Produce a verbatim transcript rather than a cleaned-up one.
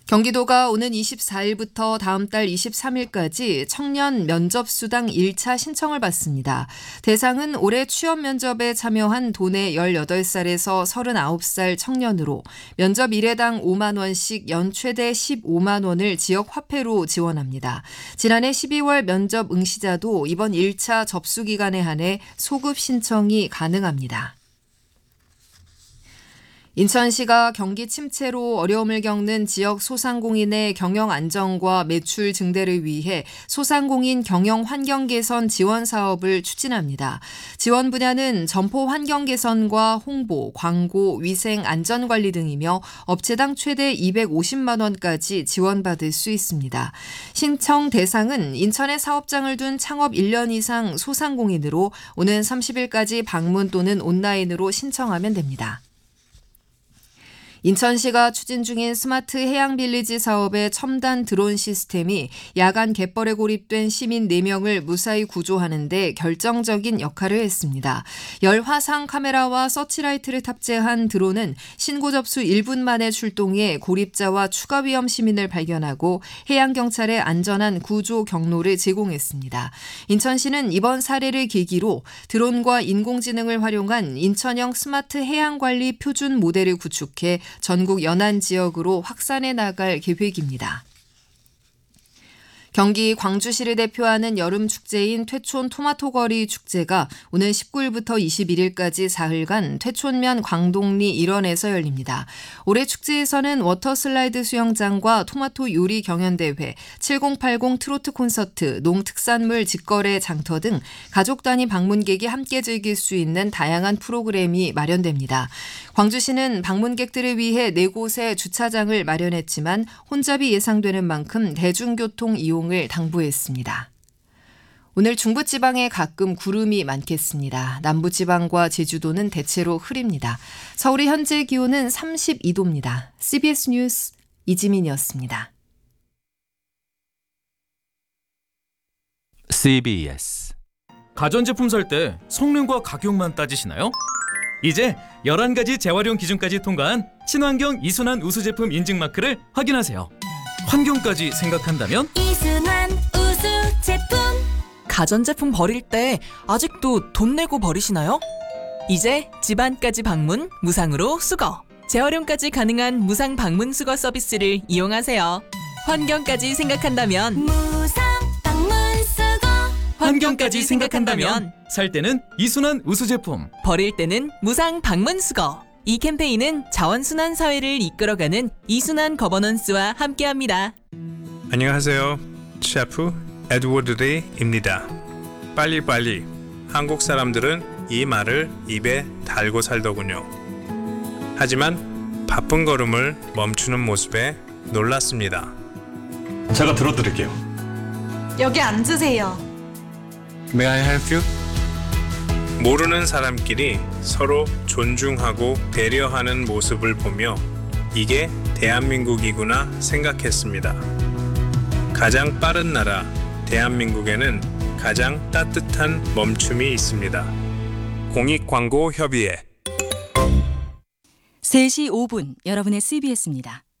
경기도가 오는 이십사일부터 다음 달 이십삼일까지 청년 면접수당 일 차 신청을 받습니다. 대상은 올해 취업 면접에 참여한 도내 열여덟 살에서 서른아홉 살 청년으로 면접 일 회당 오만 원씩 연 최대 십오만 원을 지역 화폐로 지원합니다. 지난해 십이월 면접 응시자도 이번 일 차 접수 기간에 한해 소급 신청이 가능합니다. 인천시가 경기 침체로 어려움을 겪는 지역 소상공인의 경영 안정과 매출 증대를 위해 소상공인 경영 환경 개선 지원 사업을 추진합니다. 지원 분야는 점포 환경 개선과 홍보, 광고, 위생, 안전 관리 등이며 업체당 최대 이백오십만 원까지 지원받을 수 있습니다. 신청 대상은 인천에 사업장을 둔 창업 일 년 이상 소상공인으로 오는 삼십일까지 방문 또는 온라인으로 신청하면 됩니다. 인천시가 추진 중인 스마트 해양 빌리지 사업의 첨단 드론 시스템이 야간 갯벌에 고립된 시민 네 명을 무사히 구조하는 데 결정적인 역할을 했습니다. 열화상 카메라와 서치라이트를 탑재한 드론은 신고 접수 일 분 만에 출동해 고립자와 추가 위험 시민을 발견하고 해양경찰의 안전한 구조 경로를 제공했습니다. 인천시는 이번 사례를 계기로 드론과 인공지능을 활용한 인천형 스마트 해양관리 표준 모델을 구축해 전국 연안 지역으로 확산해 나갈 계획입니다. 경기 광주시를 대표하는 여름 축제인 퇴촌 토마토거리 축제가 오는 십구일부터 이십일일까지 사흘간 퇴촌면 광동리 일원에서 열립니다. 올해 축제에서는 워터슬라이드 수영장과 토마토 요리 경연대회, 칠공팔공 트로트 콘서트, 농특산물 직거래 장터 등 가족 단위 방문객이 함께 즐길 수 있는 다양한 프로그램이 마련됩니다. 광주시는 방문객들을 위해 네 곳의 주차장을 마련했지만 혼잡이 예상되는 만큼 대중교통 이용 을 당부했습니다. 오늘 중부지방에 가끔 구름이 많겠습니다. 남부지방과 제주도는 대체로 흐립니다. 서울의 현재 기온은 삼십이 도입니다. 씨비에스 뉴스 이지민이었습니다. 씨비에스 가전제품 살 때 성능과 가격만 따지시나요? 이제 열한 가지 재활용 기준까지 통과한 친환경 이순환 우수 제품 인증 마크를 확인하세요. 환경까지 생각한다면 이순환 우수 제품. 가전제품 버릴 때 아직도 돈 내고 버리시나요? 이제 집안까지 방문 무상으로 수거. 재활용까지 가능한 무상 방문 수거 서비스를 이용하세요. 환경까지 생각한다면 무상 방문 수거. 환경까지 생각한다면 살 때는 이순환 우수 제품, 버릴 때는 무상 방문 수거. 이 캠페인은 자원순환 사회를 이끌어가는 이순환 거버넌스와 함께합니다. 안녕하세요. 셰프 에드워드 레이입니다. 빨리빨리. 한국 사람들은 이 말을 입에 달고 살더군요. 하지만 바쁜 걸음을 멈추는 모습에 놀랐습니다. 제가 들어드릴게요. 여기 앉으세요. May I help you? 모르는 사람끼리 서로 존중하고 배려하는 모습을 보며 이게 대한민국이구나 생각했습니다. 가장 빠른 나라 대한민국에는 가장 따뜻한 멈춤이 있습니다. 공익광고협의회 세 시 오 분 여러분의 씨비에스입니다.